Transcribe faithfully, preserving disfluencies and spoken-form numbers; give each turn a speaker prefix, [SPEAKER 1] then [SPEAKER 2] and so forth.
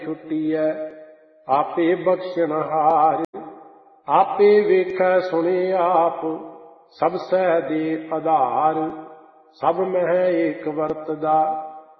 [SPEAKER 1] ਛੁੱਟੀਐ। ਆਪੇ ਬਖਸ਼ਣਹਾਰ ਆਪੇ ਵੇਖੈ ਸੁਣੇ ਆਪ, ਸਭ ਸਹਿ ਦੇ ਆਧਾਰ। ਸਭ ਮਹਿ ਏਕ ਵਰਤਦਾ